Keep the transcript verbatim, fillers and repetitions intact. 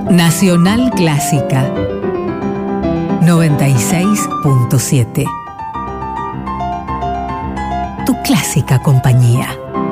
Nacional Clásica noventa y seis punto siete. Tu clásica compañía.